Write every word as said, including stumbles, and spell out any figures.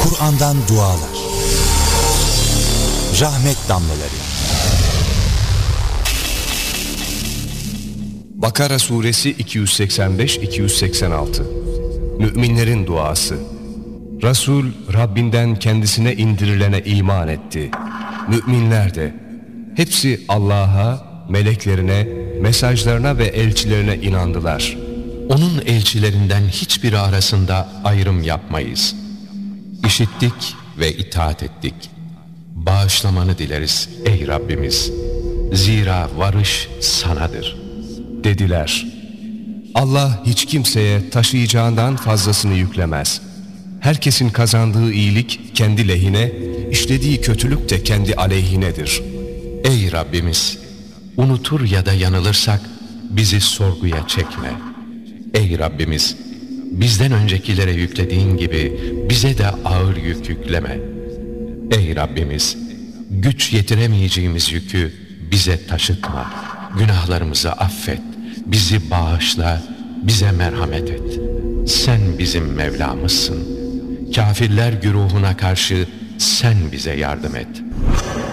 Kur'an'dan dualar. Rahmet damlaları. Bakara suresi iki yüz seksen beş iki yüz seksen altı. Müminlerin duası. Resul Rabbinden kendisine indirilene iman etti. Müminler de hepsi Allah'a, meleklerine, mesajlarına ve elçilerine inandılar. Onun elçilerinden hiçbiri arasında ayrım yapmayız. İşittik ve itaat ettik. Bağışlamanı dileriz ey Rabbimiz. Zira varış sanadır. Dediler. Allah hiç kimseye taşıyacağından fazlasını yüklemez. Herkesin kazandığı iyilik kendi lehine, işlediği kötülük de kendi aleyhinedir. Ey Rabbimiz, unutur ya da yanılırsak bizi sorguya çekme. Ey Rabbimiz, bizden öncekilere yüklediğin gibi bize de ağır yük yükleme. Ey Rabbimiz, güç yetiremeyeceğimiz yükü bize taşıtma. Günahlarımızı affet, bizi bağışla, bize merhamet et. Sen bizim Mevlamızsın. Kafirler güruhuna karşı sen bize yardım et.